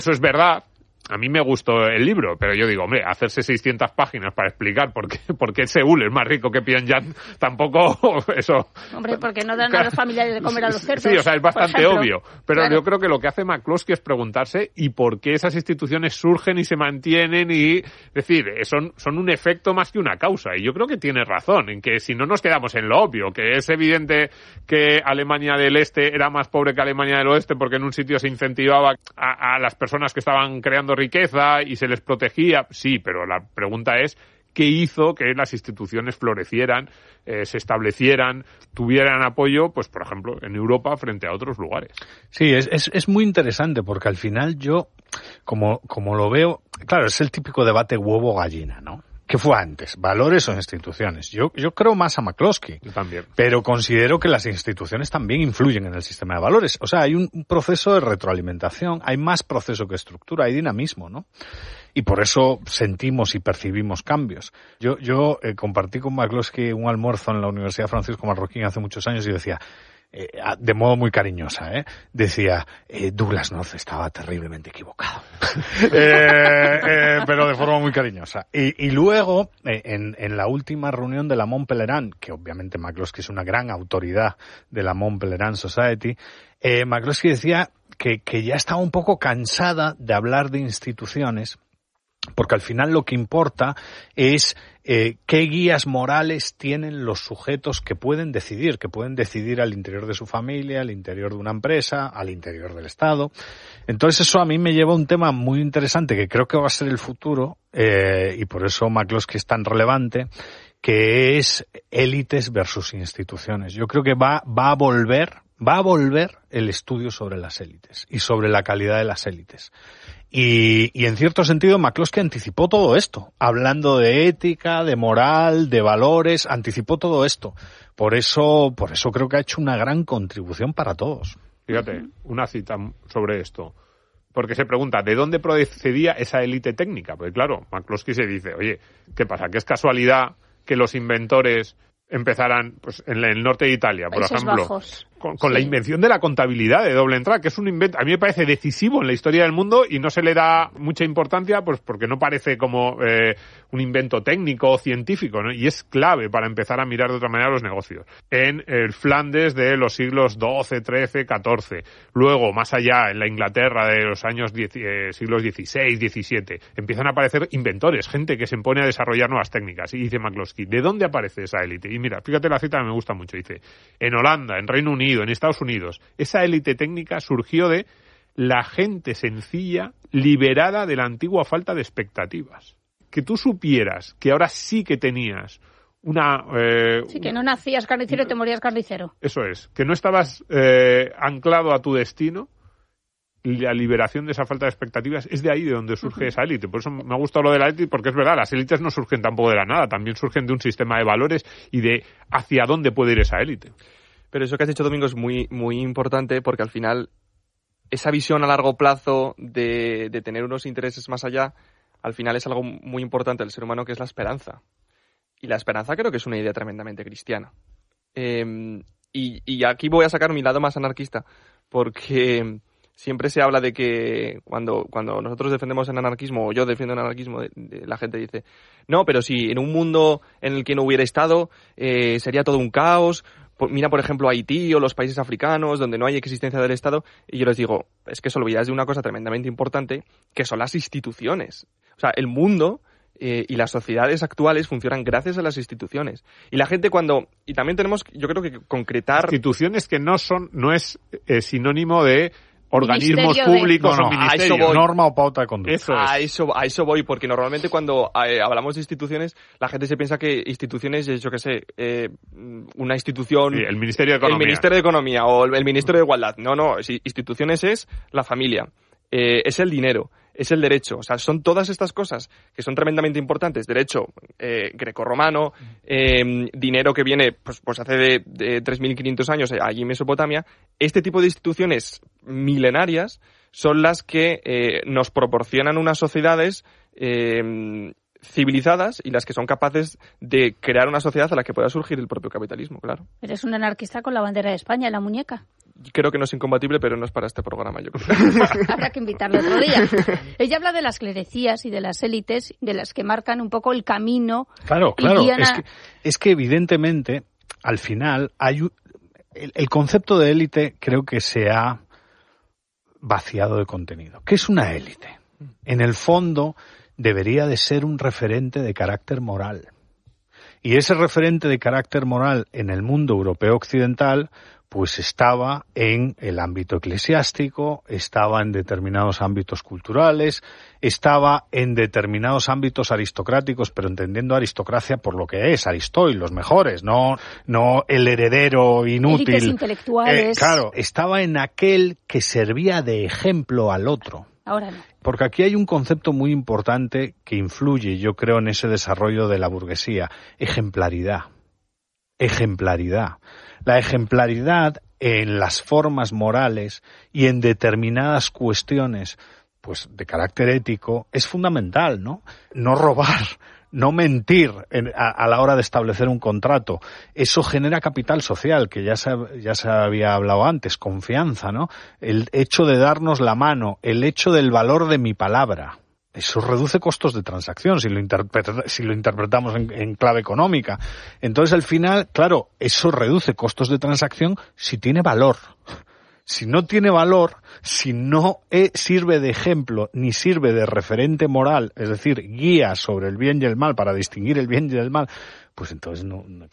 Eso es verdad. A mí me gustó el libro, pero yo digo, hombre, hacerse 600 páginas para explicar por qué Seúl es más rico que Pyongyang, tampoco eso... Hombre, porque no dan a los familiares de comer a los cerdos. Sí, o sea, es bastante obvio. Pero claro. Yo creo que lo que hace McCloskey es preguntarse y por qué esas instituciones surgen y se mantienen y... Es decir, son un efecto más que una causa. Y yo creo que tiene razón en que si no nos quedamos en lo obvio, que es evidente que Alemania del Este era más pobre que Alemania del Oeste porque en un sitio se incentivaba a las personas que estaban creando riqueza y se les protegía, sí, pero la pregunta es ¿qué hizo que las instituciones florecieran, se establecieran, tuvieran apoyo, pues por ejemplo, en Europa frente a otros lugares? Sí, es muy interesante porque al final yo, como lo veo, claro, es el típico debate huevo-gallina, ¿no? ¿Qué fue antes? ¿Valores o instituciones? Yo creo más a McCloskey. Yo también. Pero considero que las instituciones también influyen en el sistema de valores. O sea, hay un proceso de retroalimentación, hay más proceso que estructura, hay dinamismo, ¿no? Y por eso sentimos y percibimos cambios. Yo compartí con McCloskey un almuerzo en la Universidad Francisco Marroquín hace muchos años y decía, de modo muy cariñosa, decía, Douglass North estaba terriblemente equivocado. Pero de forma muy cariñosa. Y luego, en la última reunión de la Mont Pelerin, que obviamente McCloskey es una gran autoridad de la Mont Pelerin Society, McCloskey decía que ya estaba un poco cansada de hablar de instituciones, porque al final lo que importa es qué guías morales tienen los sujetos que pueden decidir al interior de su familia, al interior de una empresa, al interior del Estado. Entonces eso a mí me lleva a un tema muy interesante que creo que va a ser el futuro, y por eso McCloskey es tan relevante, que es élites versus instituciones. Yo creo que va a volver el estudio sobre las élites y sobre la calidad de las élites. Y en cierto sentido McCloskey anticipó todo esto, hablando de ética, de moral, de valores, anticipó todo esto. Por eso creo que ha hecho una gran contribución para todos. Fíjate, una cita sobre esto. Porque se pregunta, ¿de dónde procedía esa élite técnica? Porque claro, McCloskey se dice, oye, ¿qué pasa? ¿Que es casualidad que los inventores empezaran pues en el norte de Italia, por Países ejemplo, Bajos. con la invención de la contabilidad de doble entrada, que es un invento, a mí me parece decisivo en la historia del mundo y no se le da mucha importancia pues porque no parece como un invento técnico o científico, ¿no? Y es clave para empezar a mirar de otra manera los negocios. En el Flandes de los siglos XII, XIII, XIV, luego más allá en la Inglaterra de los años siglos XVI, XVII, empiezan a aparecer inventores, gente que se pone a desarrollar nuevas técnicas. Y dice McCloskey, ¿de dónde aparece esa élite? Y mira, fíjate la cita que me gusta mucho, dice, en Holanda, en Reino Unido, en Estados Unidos, esa élite técnica surgió de la gente sencilla liberada de la antigua falta de expectativas. Que tú supieras que ahora sí que tenías una... sí, que no nacías carnicero y te morías carnicero. Eso es, que no estabas anclado a tu destino, la liberación de esa falta de expectativas es de ahí de donde surge esa élite. Por eso me ha gustado lo de la élite, porque es verdad, las élites no surgen tampoco de la nada, también surgen de un sistema de valores y de hacia dónde puede ir esa élite. Pero eso que has dicho, Domingo, es muy, muy importante porque al final esa visión a largo plazo de tener unos intereses más allá, al final es algo muy importante del ser humano, que es la esperanza. Y la esperanza creo que es una idea tremendamente cristiana. Y aquí voy a sacar mi lado más anarquista, porque siempre se habla de que cuando nosotros defendemos el anarquismo, o yo defiendo el anarquismo, la gente dice, no, pero si en un mundo en el que no hubiera Estado, sería todo un caos. Mira, por ejemplo, Haití o los países africanos donde no hay existencia del Estado, y yo les digo, es que os olvidáis de una cosa tremendamente importante, que son las instituciones. O sea, el mundo y las sociedades actuales funcionan gracias a las instituciones. Y la gente y también tenemos, yo creo que concretar... Instituciones que no es sinónimo de organismos públicos o ministerios. Norma o pauta de conducta. Eso a eso voy, porque normalmente cuando hablamos de instituciones, la gente se piensa que instituciones es, yo qué sé, una institución... Sí, el Ministerio de Economía. El Ministerio de Economía o el Ministerio de Igualdad. No, instituciones es la familia, es el dinero, es el derecho. O sea, son todas estas cosas que son tremendamente importantes. Derecho grecorromano, dinero que viene pues hace de 3.500 años allí en Mesopotamia. Este tipo de instituciones milenarias son las que nos proporcionan unas sociedades civilizadas y las que son capaces de crear una sociedad a la que pueda surgir el propio capitalismo, claro. Eres un anarquista con la bandera de España en la muñeca. creo que no es incompatible, pero no es para este programa, yo creo. Habrá que invitarlo otro día. Ella habla de las clerecías y de las élites, de las que marcan un poco el camino. Claro. Es que evidentemente, al final, el concepto de élite creo que se ha vaciado de contenido. ¿Qué es una élite? En el fondo, debería de ser un referente de carácter moral. Y ese referente de carácter moral en el mundo europeo occidental, pues estaba en el ámbito eclesiástico, estaba en determinados ámbitos culturales, estaba en determinados ámbitos aristocráticos, pero entendiendo aristocracia por lo que es, Aristoy, los mejores, no el heredero inútil. Élites intelectuales. Claro, estaba en aquel que servía de ejemplo al otro. Ahora no. Porque aquí hay un concepto muy importante que influye, yo creo, en ese desarrollo de la burguesía. Ejemplaridad. Ejemplaridad. La ejemplaridad en las formas morales y en determinadas cuestiones, pues, de carácter ético, es fundamental, ¿no? No robar, no mentir a la hora de establecer un contrato. Eso genera capital social, que ya se había hablado antes, confianza, ¿no? El hecho de darnos la mano, el hecho del valor de mi palabra. Eso reduce costos de transacción si lo interpretamos en clave económica. Entonces, al final, claro, eso reduce costos de transacción si tiene valor. Si no tiene valor, si no sirve de ejemplo ni sirve de referente moral, es decir, guía sobre el bien y el mal para distinguir el bien y el mal, pues entonces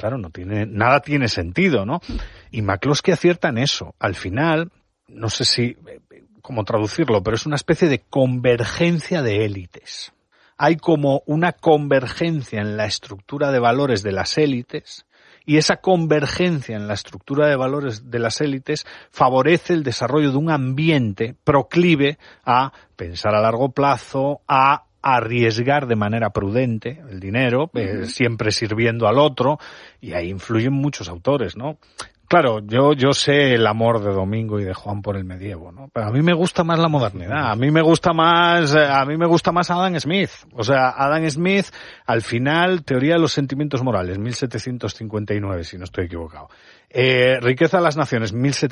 nada tiene sentido, ¿no? Y McCloskey acierta en eso. Al final, no sé cómo traducirlo, pero es una especie de convergencia de élites. Hay como una convergencia en la estructura de valores de las élites, y esa convergencia en la estructura de valores de las élites favorece el desarrollo de un ambiente proclive a pensar a largo plazo, a arriesgar de manera prudente el dinero, siempre sirviendo al otro, y ahí influyen muchos autores, ¿no? Claro, yo sé el amor de Domingo y de Juan por el medievo, ¿no? Pero a mí me gusta más la modernidad, a mí me gusta más Adam Smith. O sea, Adam Smith, al final, Teoría de los sentimientos morales, 1759, si no estoy equivocado. Riqueza de las naciones,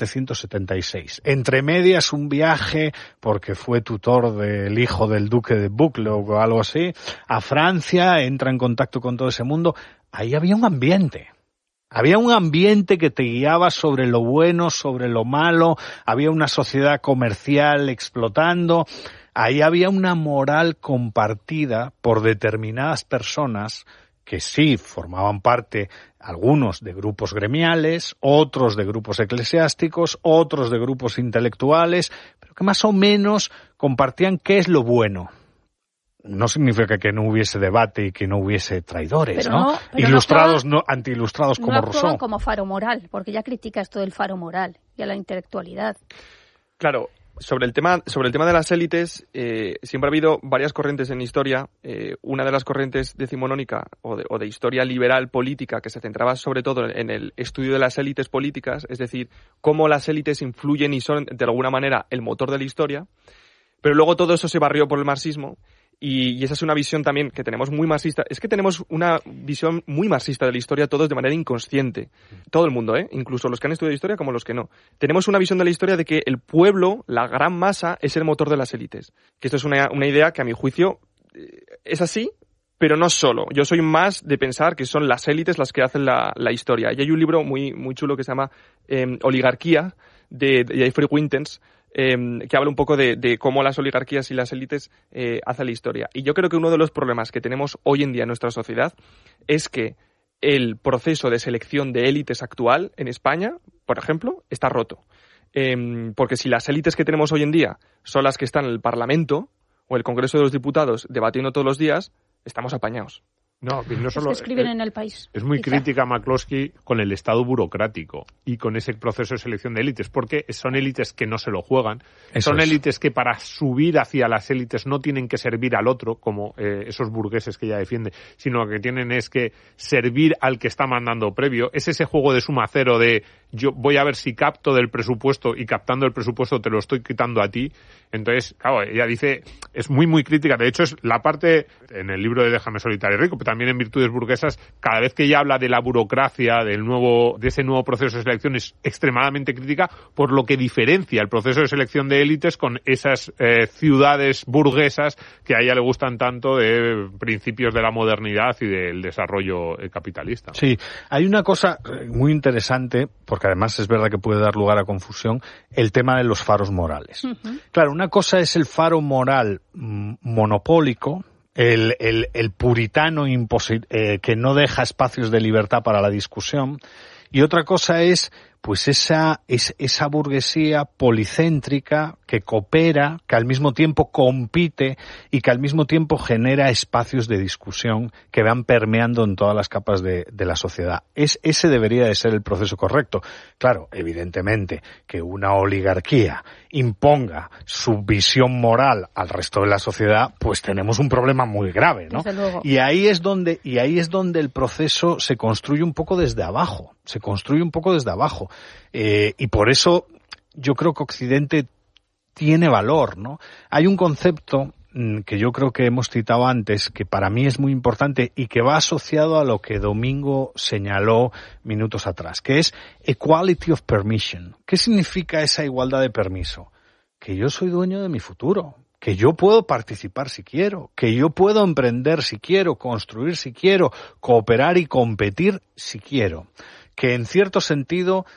1776. Entre medias un viaje, porque fue tutor del hijo del duque de Buccleuch o algo así, a Francia, entra en contacto con todo ese mundo. Ahí había un ambiente. Había un ambiente que te guiaba sobre lo bueno, sobre lo malo, había una sociedad comercial explotando, ahí había una moral compartida por determinadas personas que sí formaban parte, algunos de grupos gremiales, otros de grupos eclesiásticos, otros de grupos intelectuales, pero que más o menos compartían qué es lo bueno. No significa que no hubiese debate y que no hubiese traidores, ¿no? Ilustrados, anti-ilustrados como Rousseau. No actúan como faro moral, porque ya critica esto del faro moral y a la intelectualidad. Claro, sobre el tema de las élites, siempre ha habido varias corrientes en historia. Una de las corrientes decimonónica o de historia liberal política que se centraba sobre todo en el estudio de las élites políticas, es decir, cómo las élites influyen y son de alguna manera el motor de la historia. Pero luego todo eso se barrió por el marxismo. Y esa es una visión también que tenemos muy marxista. Es que tenemos una visión muy marxista de la historia todos de manera inconsciente. Todo el mundo, incluso los que han estudiado historia como los que no. Tenemos una visión de la historia de que el pueblo, la gran masa, es el motor de las élites. Que esto es una idea que a mi juicio es así, pero no solo. Yo soy más de pensar que son las élites las que hacen la historia. Y hay un libro muy chulo que se llama Oligarquía, de Jeffrey Wintens, que habla un poco de cómo las oligarquías y las élites hacen la historia. Y yo creo que uno de los problemas que tenemos hoy en día en nuestra sociedad es que el proceso de selección de élites actual en España, por ejemplo, está roto. Porque si las élites que tenemos hoy en día son las que están en el Parlamento o el Congreso de los Diputados debatiendo todos los días, estamos apañados. No solo es que escriben en El País. Es muy crítica McCloskey con el Estado burocrático y con ese proceso de selección de élites, porque son élites que no se lo juegan, son élites que para subir hacia las élites no tienen que servir al otro, como esos burgueses que ella defiende, sino lo que tienen es que servir al que está mandando previo. Es ese juego de suma cero de yo voy a ver si capto del presupuesto y captando el presupuesto te lo estoy quitando a ti. Entonces, claro, ella dice, es muy, muy crítica. De hecho, es la parte, en el libro de Déjame solitario y rico, pero también en Virtudes burguesas, cada vez que ella habla de la burocracia, de ese nuevo proceso de selección, es extremadamente crítica por lo que diferencia el proceso de selección de élites con esas ciudades burguesas que a ella le gustan tanto, de principios de la modernidad y del desarrollo capitalista. Sí, hay una cosa muy interesante, porque además es verdad que puede dar lugar a confusión, el tema de los faros morales. Uh-huh. Claro, una cosa es el faro moral monopólico, el puritano que no deja espacios de libertad para la discusión, y otra cosa es pues esa burguesía policéntrica que coopera, que al mismo tiempo compite y que al mismo tiempo genera espacios de discusión que van permeando en todas las capas de la sociedad. Ese debería de ser el proceso correcto. Claro, evidentemente, que una oligarquía imponga su visión moral al resto de la sociedad, pues tenemos un problema muy grave, ¿no? Desde luego. Y ahí es donde el proceso se construye un poco desde abajo. Y por eso yo creo que Occidente tiene valor, ¿no? Hay un concepto que yo creo que hemos citado antes, que para mí es muy importante y que va asociado a lo que Domingo señaló minutos atrás, que es equality of permission. ¿Qué significa esa igualdad de permiso? Que yo soy dueño de mi futuro, que yo puedo participar si quiero, que yo puedo emprender si quiero, construir si quiero, cooperar y competir si quiero, que en cierto sentido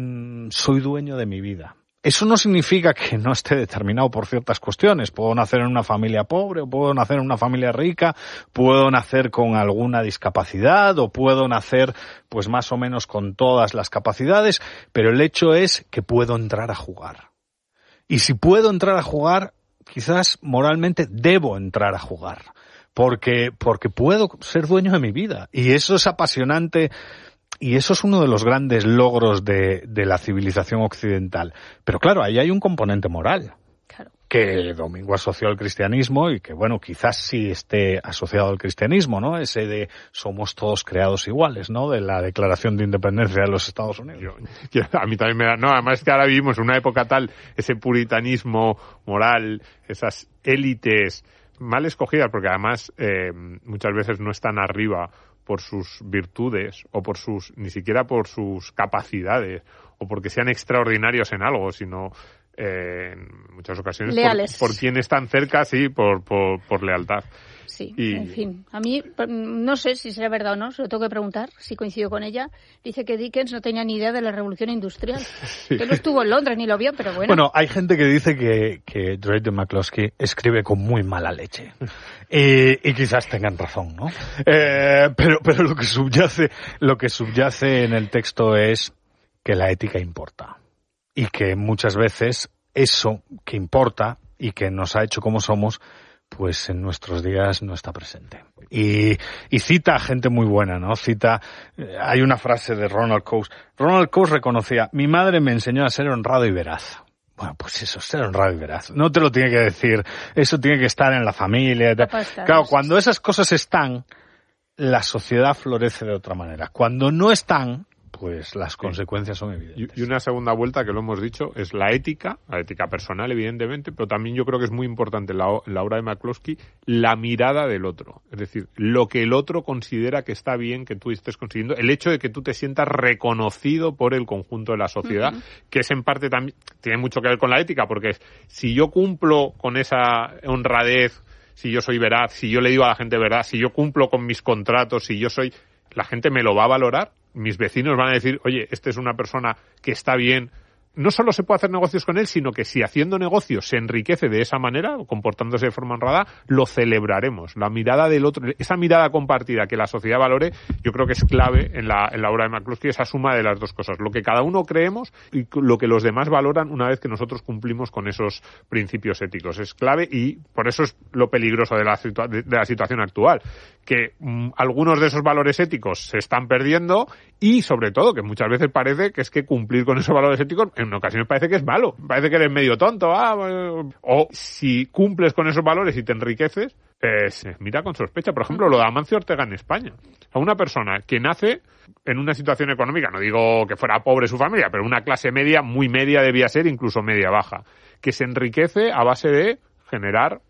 soy dueño de mi vida. Eso no significa que no esté determinado por ciertas cuestiones. Puedo nacer en una familia pobre, o puedo nacer en una familia rica, puedo nacer con alguna discapacidad, o puedo nacer pues más o menos con todas las capacidades, pero el hecho es que puedo entrar a jugar. Y si puedo entrar a jugar, quizás moralmente debo entrar a jugar, porque puedo ser dueño de mi vida. Y eso es apasionante. Y eso es uno de los grandes logros de la civilización occidental. Pero claro, ahí hay un componente moral. Claro. Que Domingo asoció al cristianismo y que, bueno, quizás sí esté asociado al cristianismo, ¿no? Ese de somos todos creados iguales, ¿no? De la Declaración de Independencia de los Estados Unidos. A mí también me da... No, además es que ahora vivimos en una época tal, ese puritanismo moral, esas élites mal escogidas, porque además muchas veces no están arriba por sus virtudes o ni siquiera por sus capacidades o porque sean extraordinarios en algo, sino en muchas ocasiones por quien están cerca, sí, por lealtad. Sí, en fin. A mí, no sé si será verdad o no, se lo tengo que preguntar, si coincido con ella. Dice que Dickens no tenía ni idea de la revolución industrial. Sí. Que no estuvo en Londres ni lo vio, pero bueno. Bueno, hay gente que dice que Drayton McCloskey escribe con muy mala leche. Y quizás tengan razón, ¿no? Pero lo que subyace en el texto es que la ética importa. Y que muchas veces eso que importa y que nos ha hecho como somos, pues en nuestros días no está presente. Y cita a gente muy buena, ¿no? Hay una frase de Ronald Coase. Ronald Coase reconocía: mi madre me enseñó a ser honrado y veraz. Bueno, pues eso, ser honrado y veraz. No te lo tiene que decir, eso tiene que estar en la familia. Claro, cuando esas cosas están, la sociedad florece de otra manera. Cuando no están, pues las consecuencias son evidentes. Y una segunda vuelta, que lo hemos dicho, es la ética personal, evidentemente, pero también yo creo que es muy importante en la obra de McCloskey la mirada del otro. Es decir, lo que el otro considera que está bien que tú estés consiguiendo, el hecho de que tú te sientas reconocido por el conjunto de la sociedad, que es en parte también, tiene mucho que ver con la ética, porque si yo cumplo con esa honradez, si yo soy veraz, si yo le digo a la gente verdad, si yo cumplo con mis contratos, la gente me lo va a valorar. Mis vecinos van a decir, oye, este es una persona que está bien. No solo se puede hacer negocios con él, sino que si haciendo negocios se enriquece de esa manera, comportándose de forma honrada, lo celebraremos. La mirada del otro, esa mirada compartida que la sociedad valore, yo creo que es clave en la obra de McCloskey, esa suma de las dos cosas. Lo que cada uno creemos y lo que los demás valoran una vez que nosotros cumplimos con esos principios éticos. Es clave y por eso es lo peligroso de la situación actual. Que algunos de esos valores éticos se están perdiendo y, sobre todo, que muchas veces parece que es que cumplir con esos valores éticos en ocasiones parece que es malo, parece que eres medio tonto, o si cumples con esos valores y te enriqueces, se mira con sospecha. Por ejemplo, lo de Amancio Ortega en España. A una persona que nace en una situación económica, no digo que fuera pobre su familia, pero una clase media, muy media debía ser, incluso media baja, que se enriquece a base de generar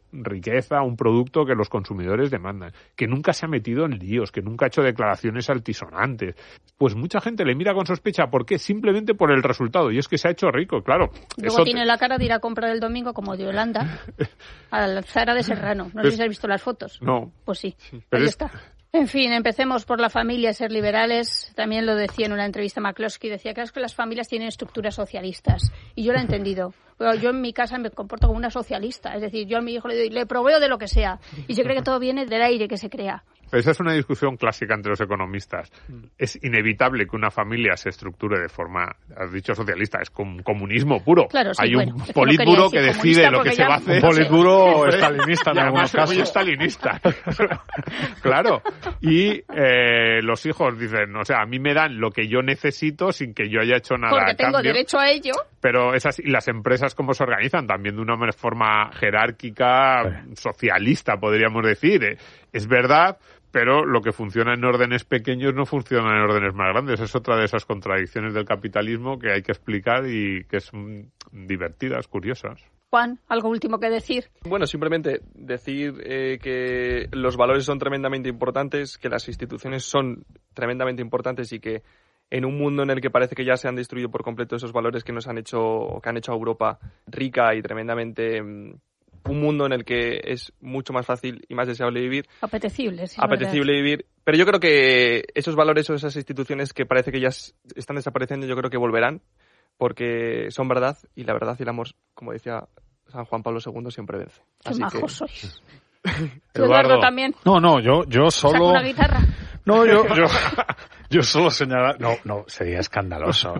riqueza, un producto que los consumidores demandan, que nunca se ha metido en líos, que nunca ha hecho declaraciones altisonantes. Pues mucha gente le mira con sospecha. ¿Por qué? Simplemente por el resultado. Y es que se ha hecho rico, claro. Luego tiene la cara de ir a comprar el domingo, como de Yolanda, al Zara de Serrano. No sé si has visto las fotos. No. Pues sí, ahí está. En fin, empecemos por la familia, ser liberales. También lo decía en una entrevista McCloskey, decía que es que las familias tienen estructuras socialistas. Y yo lo he entendido. Pero yo en mi casa me comporto como una socialista. Es decir, yo a mi hijo le proveo de lo que sea. Y se cree que todo viene del aire que se crea. Esa es una discusión clásica entre los economistas. Es inevitable que una familia se estructure de forma, has dicho socialista, es comunismo puro. Claro, sí, hay un politburo que decide lo que se va a hacer. Un politburo estalinista en algunos casos. Muy estalinista. Claro. Y los hijos dicen, o sea, a mí me dan lo que yo necesito sin que yo haya hecho nada porque a tengo cambio. Derecho a ello. Pero y las empresas cómo se organizan también de una forma jerárquica, socialista, podríamos decir. Es verdad, pero lo que funciona en órdenes pequeños no funciona en órdenes más grandes. Es otra de esas contradicciones del capitalismo que hay que explicar y que son divertidas, curiosas. Juan, ¿algo último que decir? Bueno, simplemente decir que los valores son tremendamente importantes, que las instituciones son tremendamente importantes y que en un mundo en el que parece que ya se han destruido por completo esos valores que han hecho a Europa rica y tremendamente... un mundo en el que es mucho más fácil y más deseable vivir. Apetecible vivir. Pero yo creo que esos valores o esas instituciones que parece que ya están desapareciendo, yo creo que volverán, porque son verdad, y la verdad y el amor, como decía San Juan Pablo II, siempre vence. Qué Así majos que... sois. Eduardo también. No, yo solo... ¿Saca una guitarra? No, yo solo señalar... No, sería escandaloso.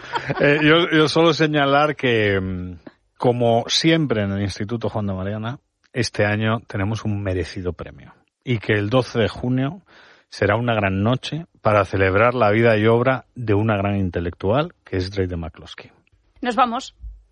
Yo solo señalar que... Como siempre en el Instituto Juan de Mariana, este año tenemos un merecido premio. Y que el 12 de junio será una gran noche para celebrar la vida y obra de una gran intelectual, que es Drake de McCloskey. Nos vamos.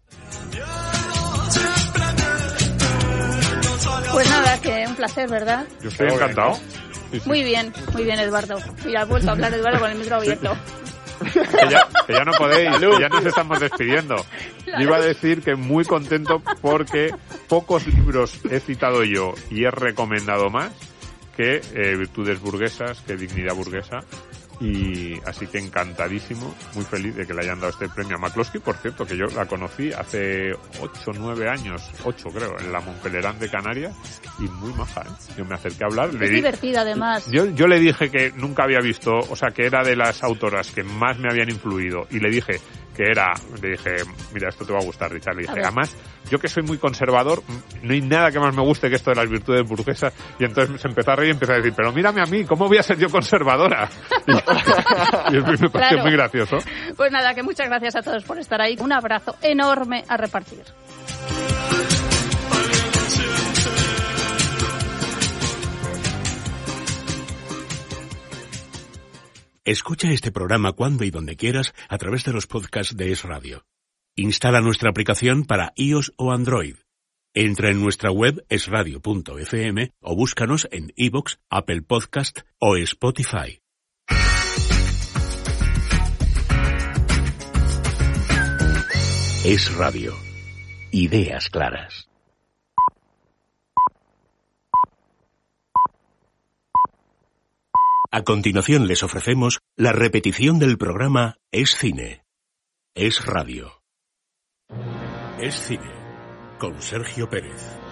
Pues nada, que un placer, ¿verdad? Yo estoy encantado. Sí. Muy bien, Eduardo. Mira, ha vuelto a hablar Eduardo con el micro abierto. Que ya no podéis, que ya nos estamos despidiendo. Claro. Yo iba a decir que muy contento porque pocos libros he citado yo y he recomendado más que Virtudes burguesas, que Dignidad burguesa. Y así que encantadísimo, muy feliz de que le hayan dado este premio a McCloskey, por cierto, que yo la conocí hace 8 creo, en la Montpellerin de Canarias, y muy maja, ¿eh? Yo me acerqué a hablar. Es divertida, además. Yo le dije que nunca había visto, o sea, que era de las autoras que más me habían influido, y le dije, mira, esto te va a gustar, Richard. Le dije, además, yo que soy muy conservador, no hay nada que más me guste que esto de las virtudes burguesas. Y entonces se empezó a reír y empezó a decir, pero mírame a mí, ¿cómo voy a ser yo conservadora? Y me pareció muy gracioso. Pues nada, que muchas gracias a todos por estar ahí. Un abrazo enorme a repartir. Escucha este programa cuando y donde quieras a través de los podcasts de Es Radio. Instala nuestra aplicación para iOS o Android. Entra en nuestra web esradio.fm o búscanos en iVoox, Apple Podcast o Spotify. Es Radio. Ideas claras. A continuación les ofrecemos la repetición del programa Es Cine. Es Radio. Es Cine, con Sergio Pérez.